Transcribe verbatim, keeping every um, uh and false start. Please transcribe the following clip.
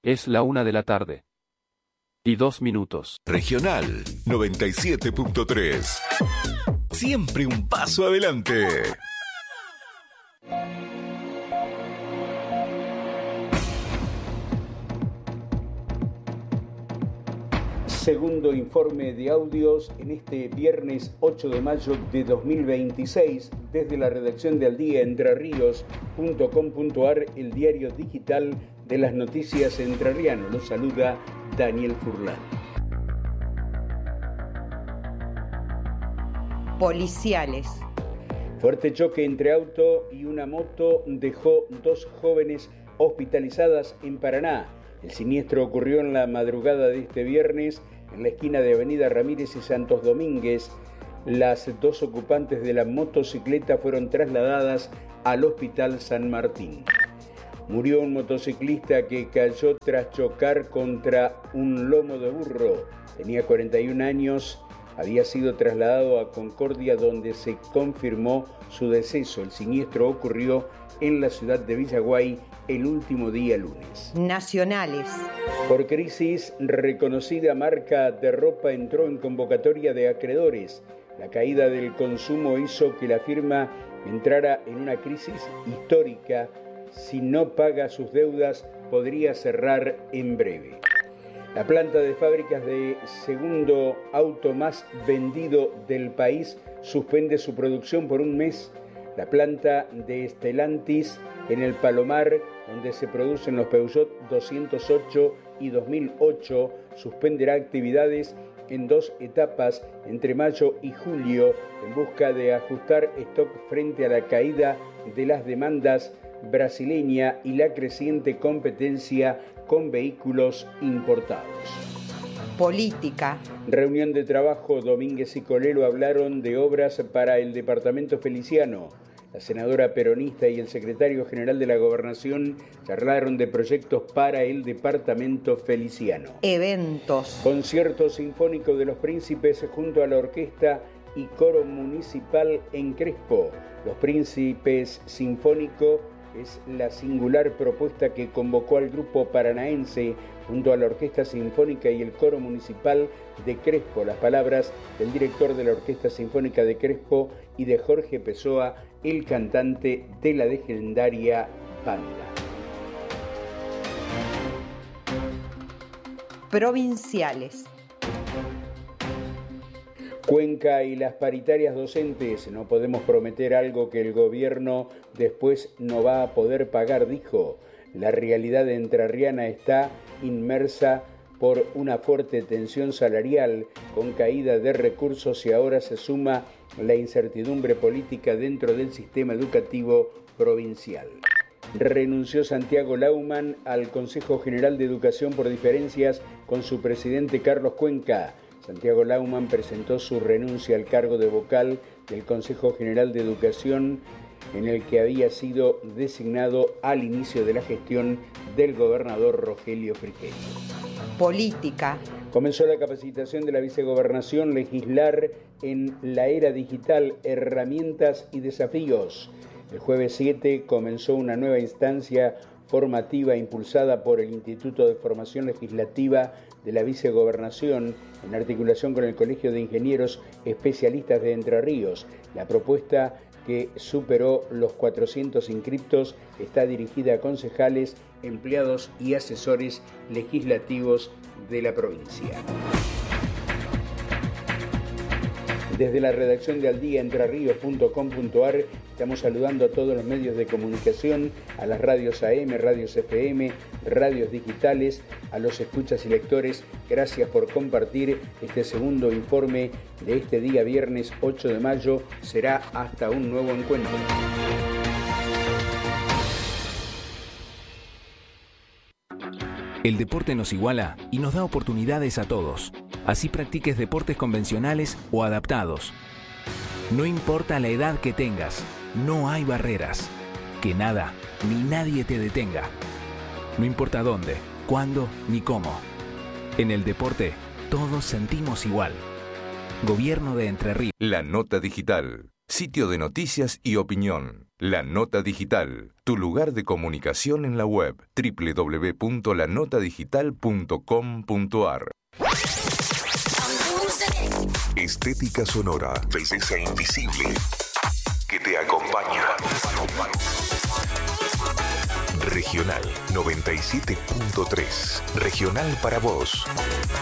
Es la una de la tarde. Y dos minutos. Regional noventa y siete punto tres. Siempre un paso adelante. Segundo informe de audios en este viernes ocho de mayo de dos mil veintiséis desde la redacción de Al Día Entre Ríos punto com punto ar, el diario digital de las noticias entrerriano. Los saluda Daniel Furlan. Policiales. Fuerte choque entre auto y una moto dejó dos jóvenes hospitalizadas en Paraná. El siniestro ocurrió en la madrugada de este viernes en la esquina de Avenida Ramírez y Santos Domínguez. Las dos ocupantes de la motocicleta fueron trasladadas al Hospital San Martín. Murió un motociclista que cayó tras chocar contra un lomo de burro. Tenía cuarenta y un años, había sido trasladado a Concordia, donde se confirmó su deceso. El siniestro ocurrió en la ciudad de Villaguay el último día lunes. Nacionales. Por crisis, reconocida marca de ropa entró en convocatoria de acreedores. La caída del consumo hizo que la firma entrara en una crisis histórica. Si no paga sus deudas, podría cerrar en breve. La planta de fábricas de segundo auto más vendido del país suspende su producción por un mes. La planta de Stellantis en el Palomar, donde se producen los Peugeot doscientos ocho y dos mil ocho, suspenderá actividades en dos etapas entre mayo y julio en busca de ajustar stock frente a la caída de las demandas brasileña y la creciente competencia con vehículos importados. Política. Reunión de trabajo. Domínguez y Colelo hablaron de obras para el departamento feliciano. La senadora peronista y el secretario general de la Gobernación charlaron de proyectos para el departamento feliciano. Eventos. Concierto sinfónico de los Príncipes junto a la orquesta y coro municipal en Crespo. Los Príncipes Sinfónico es la singular propuesta que convocó al grupo paranaense junto a la Orquesta Sinfónica y el Coro Municipal de Crespo. Las palabras del director de la Orquesta Sinfónica de Crespo y de Jorge Pessoa, el cantante de la legendaria banda. Provinciales. Cuenca y las paritarias docentes. No podemos prometer algo que el gobierno después no va a poder pagar, dijo. La realidad entrerriana está inmersa por una fuerte tensión salarial con caída de recursos y ahora se suma la incertidumbre política dentro del sistema educativo provincial. Renunció Santiago Laumann al Consejo General de Educación por diferencias con su presidente Carlos Cuenca. Santiago Laumann presentó su renuncia al cargo de vocal del Consejo General de Educación, en el que había sido designado al inicio de la gestión del gobernador Rogelio Frigerio. Política. Comenzó la capacitación de la vicegobernación. Legislar en la era digital, herramientas y desafíos. El jueves siete comenzó una nueva instancia formativa impulsada por el Instituto de Formación Legislativa de la Vicegobernación en articulación con el Colegio de Ingenieros Especialistas de Entre Ríos. La propuesta, que superó los cuatrocientos inscriptos, está dirigida a concejales, empleados y asesores legislativos de la provincia. Desde la redacción de Al Día Entre Ríos punto com punto ar estamos saludando a todos los medios de comunicación, a las radios A M, radios F M, radios digitales, a los escuchas y lectores. Gracias por compartir este segundo informe de este día viernes ocho de mayo. Será hasta un nuevo encuentro. El deporte nos iguala y nos da oportunidades a todos. Así practiques deportes convencionales o adaptados. No importa la edad que tengas, no hay barreras. Que nada ni nadie te detenga. No importa dónde, cuándo ni cómo. En el deporte, todos sentimos igual. Gobierno de Entre Ríos. La Nota Digital, sitio de noticias y opinión. La Nota Digital, tu lugar de comunicación en la web, doble u doble u doble u punto la nota digital punto com punto a r. Estética sonora, belleza invisible, que te acompaña. Regional noventa y siete punto tres, regional para vos.